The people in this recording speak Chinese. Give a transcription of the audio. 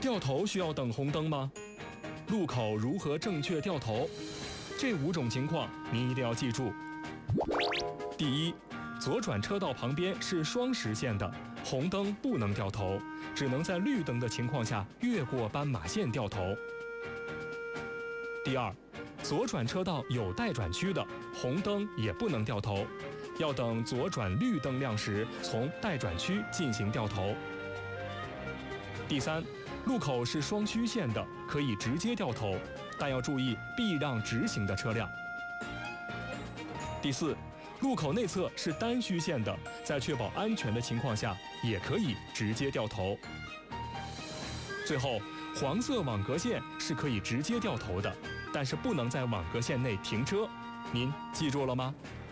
掉头需要等红灯吗？路口如何正确掉头？这5种情况您一定要记住。第一，左转车道旁边是双实线的，红灯不能掉头，只能在绿灯的情况下越过斑马线掉头。第二，左转车道有待转区的，红灯也不能掉头，要等左转绿灯亮时从待转区进行掉头。第三，路口是双虚线的，可以直接掉头，但要注意避让直行的车辆。第四，路口内侧是单虚线的，在确保安全的情况下，也可以直接掉头。最后，黄色网格线是可以直接掉头的，但是不能在网格线内停车，您记住了吗？